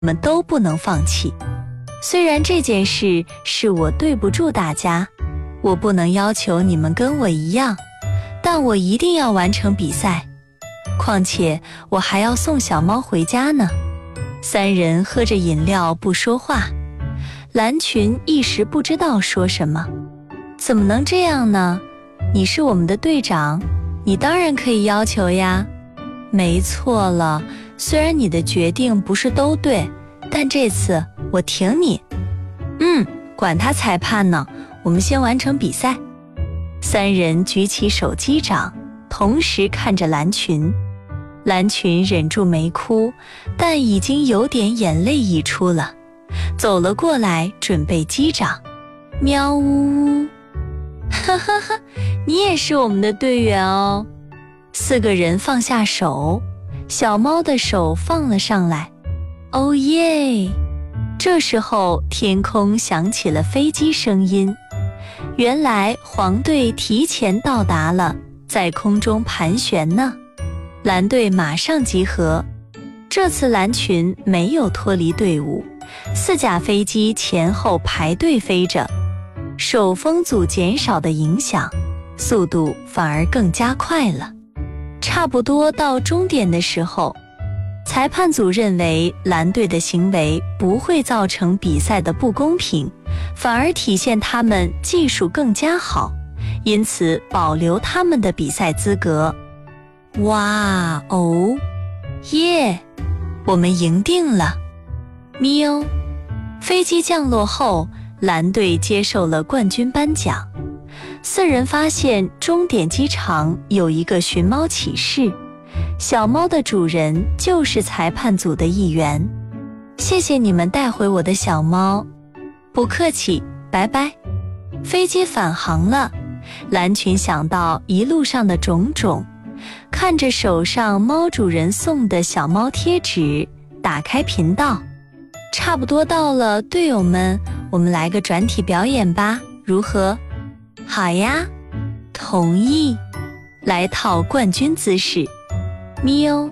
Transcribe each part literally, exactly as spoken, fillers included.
们都不能放弃。虽然这件事是我对不住大家，我不能要求你们跟我一样，但我一定要完成比赛。况且我还要送小猫回家呢。三人喝着饮料不说话，蓝群一时不知道说什么。怎么能这样呢？你是我们的队长，你当然可以要求呀。没错了，虽然你的决定不是都对，但这次我挺你。嗯，管他裁判呢，我们先完成比赛。三人举起手击掌，同时看着蓝群。蓝群忍住没哭，但已经有点眼泪溢出了，走了过来准备击掌。喵呜呜，哈哈哈，你也是我们的队员哦。四个人放下手，小猫的手放了上来。哦耶！这时候天空响起了飞机声音，原来黄队提前到达了，在空中盘旋呢。蓝队马上集合，这次蓝群没有脱离队伍，四架飞机前后排队飞着，受风阻减少的影响，速度反而更加快了。差不多到终点的时候，裁判组认为蓝队的行为不会造成比赛的不公平，反而体现他们技术更加好，因此保留他们的比赛资格。哇哦，耶！我们赢定了！喵！飞机降落后，蓝队接受了冠军颁奖。四人发现终点机场有一个寻猫启事，小猫的主人就是裁判组的一员。谢谢你们带回我的小猫。不客气，拜拜。飞机返航了，蓝群想到一路上的种种，看着手上猫主人送的小猫贴纸，打开频道。差不多到了，队友们，我们来个转体表演吧，如何？好呀，同意。来套冠军姿势，喵。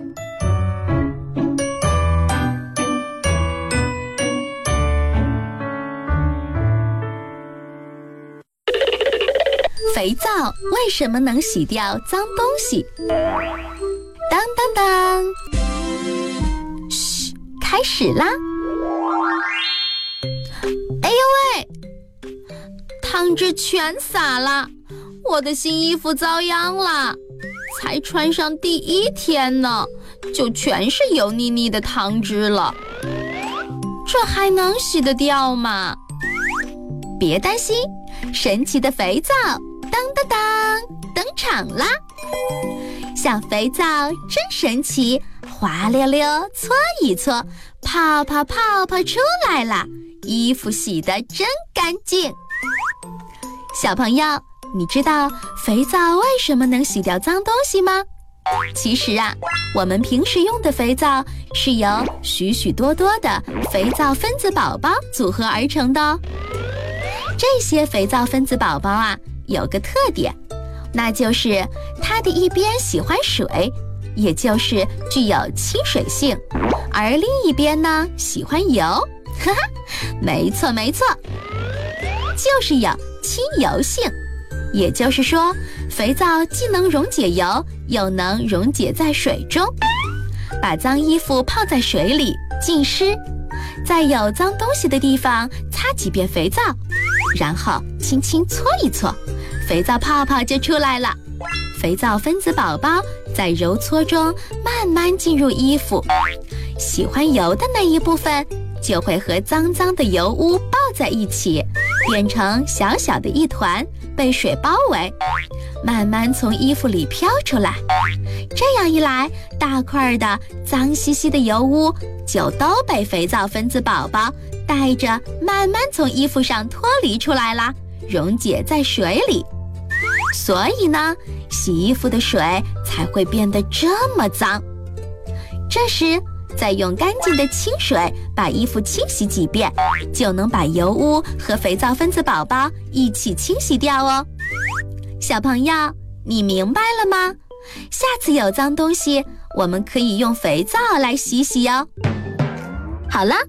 肥皂为什么能洗掉脏东西？当当当！嘘，开始啦！哎呦喂，汤汁全洒了，我的新衣服遭殃了。才穿上第一天呢，就全是油腻腻的汤汁了。这还能洗得掉吗？别担心，神奇的肥皂当当当登场啦！小肥皂真神奇，滑溜溜搓一搓，泡泡泡泡出来了，衣服洗得真干净。小朋友，你知道肥皂为什么能洗掉脏东西吗？其实啊，我们平时用的肥皂是由许许多多的肥皂分子宝宝组合而成的哦。这些肥皂分子宝宝啊，有个特点，那就是它的一边喜欢水，也就是具有亲水性，而另一边呢喜欢油。哈哈，没错没错，就是有亲油性。也就是说，肥皂既能溶解油，又能溶解在水中。把脏衣服泡在水里浸湿，在有脏东西的地方擦几遍肥皂，然后轻轻搓一搓，肥皂泡泡就出来了。肥皂分子宝宝在揉搓中慢慢进入衣服，喜欢油的那一部分就会和脏脏的油污抱在一起，变成小小的一团，被水包围，慢慢从衣服里飘出来。这样一来，大块的脏兮兮的油污就都被肥皂分子宝宝带着慢慢从衣服上脱离出来了，溶解在水里。所以呢，洗衣服的水才会变得这么脏。这时再用干净的清水把衣服清洗几遍，就能把油污和肥皂分子宝宝一起清洗掉哦。小朋友，你明白了吗？下次有脏东西，我们可以用肥皂来洗洗哦。 好了，